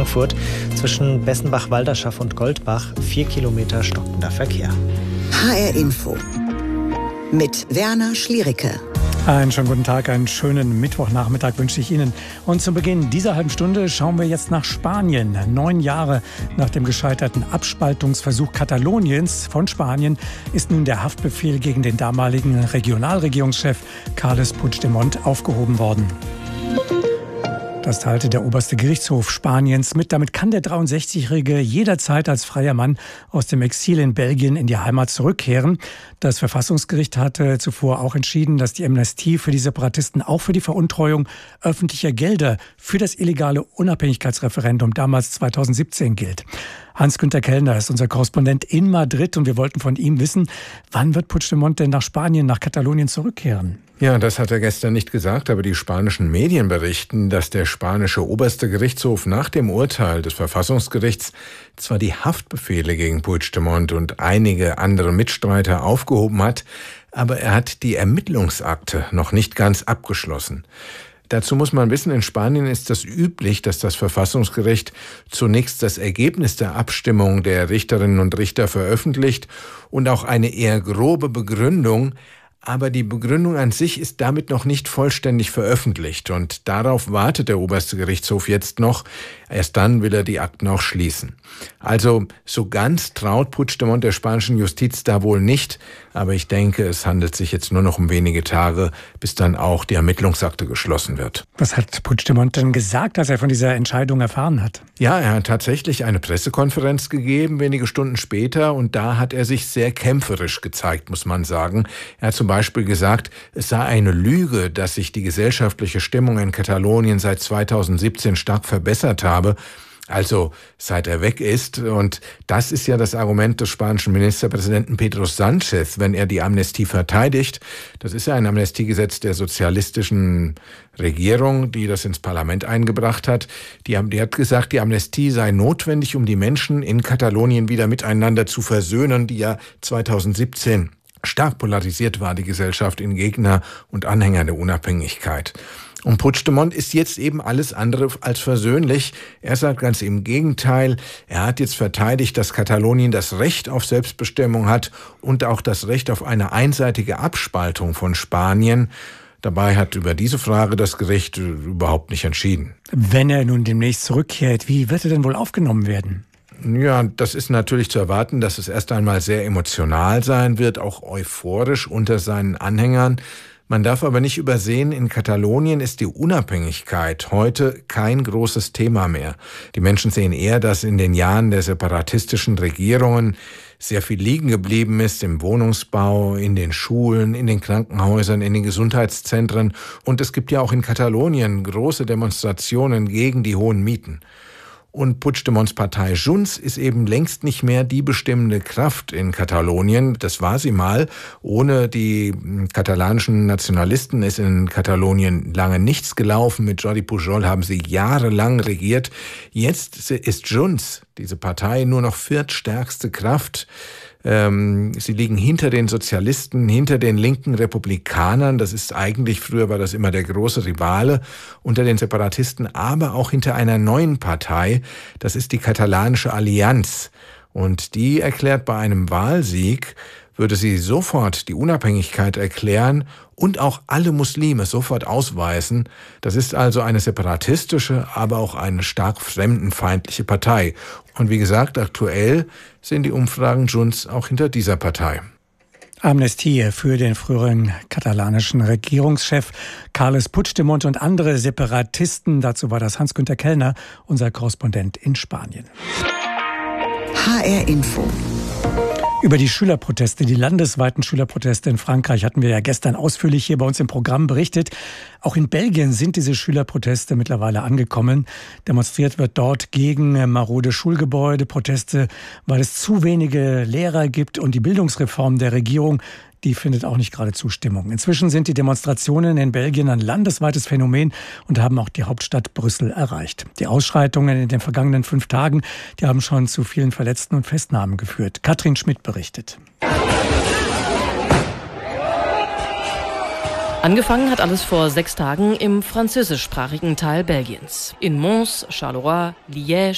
Frankfurt. Zwischen Bessenbach-Walderschaff und Goldbach 4 Kilometer stockender Verkehr. HR Info mit Werner Schliericke. Einen schönen guten Tag, einen schönen Mittwochnachmittag wünsche ich Ihnen. Und zu Beginn dieser halben Stunde schauen wir jetzt nach Spanien. 9 Jahre nach dem gescheiterten Abspaltungsversuch Kataloniens von Spanien ist nun der Haftbefehl gegen den damaligen Regionalregierungschef Carles Puigdemont aufgehoben worden. Das teilte der oberste Gerichtshof Spaniens mit. Damit kann der 63-Jährige jederzeit als freier Mann aus dem Exil in Belgien in die Heimat zurückkehren. Das Verfassungsgericht hatte zuvor auch entschieden, dass die Amnestie für die Separatisten auch für die Veruntreuung öffentlicher Gelder für das illegale Unabhängigkeitsreferendum damals 2017 gilt. Hans-Günther Kellner ist unser Korrespondent in Madrid und wir wollten von ihm wissen, wann wird Puigdemont denn nach Spanien, nach Katalonien zurückkehren? Ja, das hat er gestern nicht gesagt, aber die spanischen Medien berichten, dass der spanische oberste Gerichtshof nach dem Urteil des Verfassungsgerichts zwar die Haftbefehle gegen Puigdemont und einige andere Mitstreiter aufgehoben hat, aber er hat die Ermittlungsakte noch nicht ganz abgeschlossen. Dazu muss man wissen, in Spanien ist das üblich, dass das Verfassungsgericht zunächst das Ergebnis der Abstimmung der Richterinnen und Richter veröffentlicht und auch eine eher grobe Begründung. Aber die Begründung an sich ist damit noch nicht vollständig veröffentlicht und darauf wartet der oberste Gerichtshof jetzt noch. Erst dann will er die Akten auch schließen. Also so ganz traut Puigdemont der spanischen Justiz da wohl nicht, aber ich denke, es handelt sich jetzt nur noch um wenige Tage, bis dann auch die Ermittlungsakte geschlossen wird. Was hat Puigdemont denn gesagt, als er von dieser Entscheidung erfahren hat? Ja, er hat tatsächlich eine Pressekonferenz gegeben, wenige Stunden später, und da hat er sich sehr kämpferisch gezeigt, muss man sagen. Er hat zum Beispiel gesagt, es sei eine Lüge, dass sich die gesellschaftliche Stimmung in Katalonien seit 2017 stark verbessert habe. Also seit er weg ist. Und das ist ja das Argument des spanischen Ministerpräsidenten Pedro Sánchez, wenn er die Amnestie verteidigt. Das ist ja ein Amnestiegesetz der sozialistischen Regierung, die das ins Parlament eingebracht hat. Die hat gesagt, die Amnestie sei notwendig, um die Menschen in Katalonien wieder miteinander zu versöhnen, die ja 2017 stark polarisiert war, die Gesellschaft in Gegner und Anhänger der Unabhängigkeit. Und Puigdemont ist jetzt eben alles andere als versöhnlich. Er sagt ganz im Gegenteil, er hat jetzt verteidigt, dass Katalonien das Recht auf Selbstbestimmung hat und auch das Recht auf eine einseitige Abspaltung von Spanien. Dabei hat über diese Frage das Gericht überhaupt nicht entschieden. Wenn er nun demnächst zurückkehrt, wie wird er denn wohl aufgenommen werden? Ja, das ist natürlich zu erwarten, dass es erst einmal sehr emotional sein wird, auch euphorisch unter seinen Anhängern. Man darf aber nicht übersehen, in Katalonien ist die Unabhängigkeit heute kein großes Thema mehr. Die Menschen sehen eher, dass in den Jahren der separatistischen Regierungen sehr viel liegen geblieben ist im Wohnungsbau, in den Schulen, in den Krankenhäusern, in den Gesundheitszentren. Und es gibt ja auch in Katalonien große Demonstrationen gegen die hohen Mieten. Und Puigdemonts Partei Junts ist eben längst nicht mehr die bestimmende Kraft in Katalonien. Das war sie mal. Ohne die katalanischen Nationalisten ist in Katalonien lange nichts gelaufen. Mit Jordi Pujol haben sie jahrelang regiert. Jetzt ist Junts, diese Partei, nur noch viertstärkste Kraft. Sie liegen hinter den Sozialisten, hinter den linken Republikanern. Das ist eigentlich, früher war das immer der große Rivale unter den Separatisten, aber auch hinter einer neuen Partei. Das ist die katalanische Allianz. Und die erklärt, bei einem Wahlsieg würde sie sofort die Unabhängigkeit erklären und auch alle Muslime sofort ausweisen. Das ist also eine separatistische, aber auch eine stark fremdenfeindliche Partei. Und wie gesagt, aktuell sind die Umfragen Junts auch hinter dieser Partei. Amnestie für den früheren katalanischen Regierungschef Carles Puigdemont und andere Separatisten. Dazu war das Hans-Günther Kellner, unser Korrespondent in Spanien. HR Info. Über die Schülerproteste, die landesweiten Schülerproteste in Frankreich hatten wir ja gestern ausführlich hier bei uns im Programm berichtet. Auch in Belgien sind diese Schülerproteste mittlerweile angekommen. Demonstriert wird dort gegen marode Schulgebäude, Proteste, weil es zu wenige Lehrer gibt und die Bildungsreform der Regierung, die findet auch nicht gerade Zustimmung. Inzwischen sind die Demonstrationen in Belgien ein landesweites Phänomen und haben auch die Hauptstadt Brüssel erreicht. Die Ausschreitungen in den vergangenen 5 Tagen, die haben schon zu vielen Verletzten und Festnahmen geführt. Katrin Schmidt berichtet. Angefangen hat alles vor 6 Tagen im französischsprachigen Teil Belgiens. In Mons, Charleroi, Liège